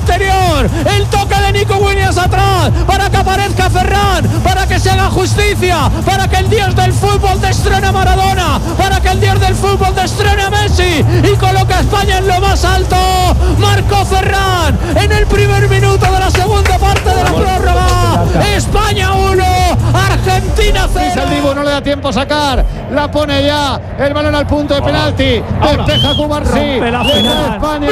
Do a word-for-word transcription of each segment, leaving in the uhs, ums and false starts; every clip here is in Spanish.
interior, el toque de Nico Williams atrás, para que aparezca Ferran, para que se haga justicia, para que el dios del fútbol destrone a Maradona, para que el dios del fútbol destrone a Messi y coloque a España en lo más alto. Marcó Ferran en el primer minuto de la segunda parte de la prórroga. España uno, Argentina cero. El Dibu no le da tiempo a sacar, la pone ya, el balón al punto de penalti, despeja Cubarsí, rompe la final. España.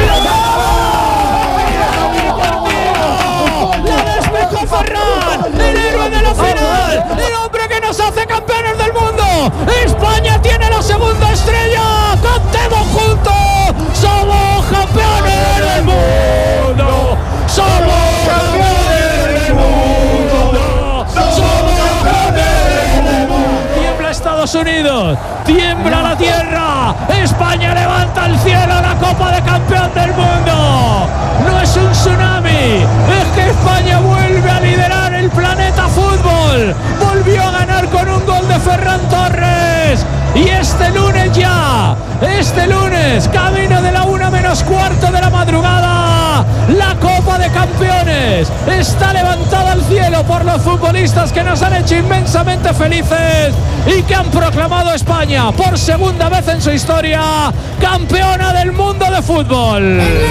La despejó Ferran, el héroe de la final, el hombre que nos hace campeones del mundo. España tiene la segunda estrella. Cantemos juntos, somos campeones del mundo, somos campeones del mundo, somos campeones del mundo. Tiembla Estados Unidos, tiembla la tierra, España levanta al cielo la Copa de Campeón del Mundo. No es un tsunami, es que España vuelve a liderar el planeta fútbol, volvió a ganar con un gol de Ferran Torres. Y este lunes ya, este lunes, camino de la una menos cuarto de la madrugada, la Copa de Campeones está levantada al cielo por los futbolistas que nos han hecho inmensamente felices y que han proclamado a España por segunda vez en su historia campeona del mundo de fútbol.